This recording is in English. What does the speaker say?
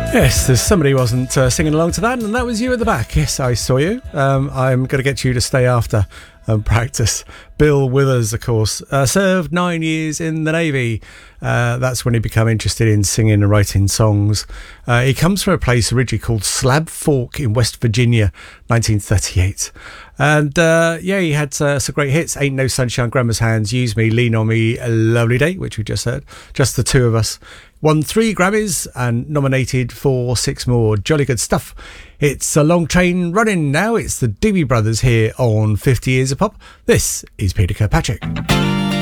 Yes, there's somebody who wasn't singing along to that, and that was you at the back. Yes, I saw you. I'm going to get you to stay after and practice. Bill Withers, of course, served 9 years in the Navy. That's when he became interested in singing and writing songs. He comes from a place originally called Slab Fork in West Virginia, 1938. And he had some great hits. Ain't No Sunshine, Grandma's Hands, Use Me, Lean on Me, A Lovely Day, which we just heard. Just the two of us. Won 3 Grammys and nominated for 6 more. Jolly good stuff. It's a long train running now. It's the Doobie Brothers here on 50 Years of Pop. This is Peter Kirkpatrick.